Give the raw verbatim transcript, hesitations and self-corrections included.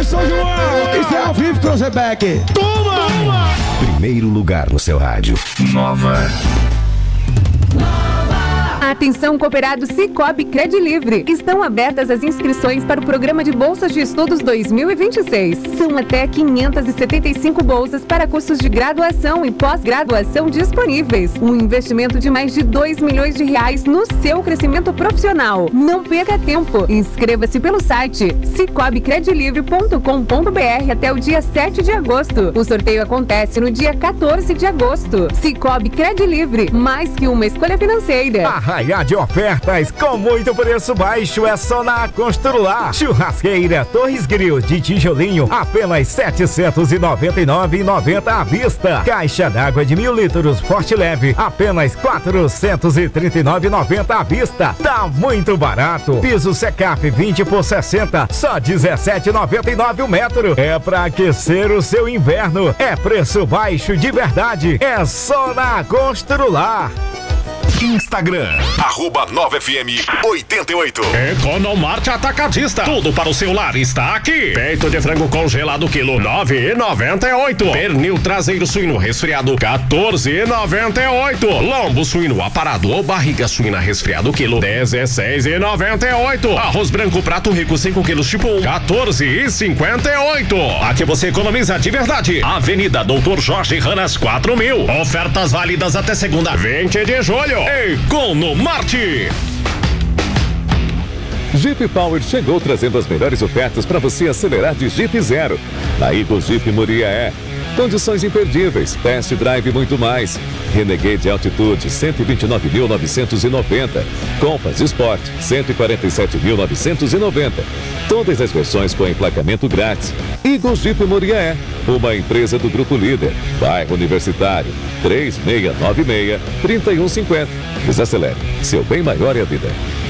Alô, São João! Isso é ao vivo, Cruzeback! Toma! Toma! Primeiro lugar no seu rádio. Nova. Atenção, cooperados Cicobi Credilivre. Estão abertas as inscrições para o Programa de Bolsas de Estudos dois mil e vinte e seis. São até quinhentas e setenta e cinco bolsas para cursos de graduação e pós-graduação disponíveis. Um investimento de mais de dois milhões de reais no seu crescimento profissional. Não perca tempo. Inscreva-se pelo site cicobi credilivre ponto com ponto br até o dia sete de agosto. O sorteio acontece no dia quatorze de agosto. Cicobi Credilivre, mais que uma escolha financeira. Arraiá de ofertas com muito preço baixo é só na Constrular. Churrasqueira Torres Grill de tijolinho, apenas setecentos e noventa e nove reais e noventa centavos à vista. Caixa d'água de mil litros Forte Leve, apenas quatrocentos e trinta e nove reais e noventa centavos à vista. Tá muito barato. Piso Secaf vinte por sessenta, só dezessete reais e noventa e nove centavos o metro. É pra aquecer o seu inverno. É preço baixo de verdade. É só na Constrular. Instagram, arroba nove F M oitenta e oito. Economarte Atacadista. Tudo para o seu lar está aqui. Peito de frango congelado quilo nove reais e noventa e oito. Pernil traseiro suíno resfriado quatorze reais e noventa e oito. Lombo suíno aparado ou barriga suína resfriado quilo dezesseis reais e noventa e oito. Arroz branco prato rico cinco quilos tipo um quatorze reais e cinquenta e oito. Aqui você economiza de verdade. Avenida Doutor Jorge Ranas quatro mil. Ofertas válidas até segunda vinte de julho. Economarte. Jeep Power chegou trazendo as melhores ofertas para você acelerar de Jeep Zero. Na Eagle Jeep Muriaé. Condições imperdíveis, test drive e muito mais. Renegade Altitude, cento e vinte e nove mil novecentos e noventa. Compass Sport, cento e quarenta e sete mil novecentos e noventa. Todas as versões com emplacamento grátis. Eagle Jeep Muriaé, uma empresa do Grupo Líder. Bairro Universitário, três seis nove seis, três um cinco zero. Desacelere, seu bem maior é a vida.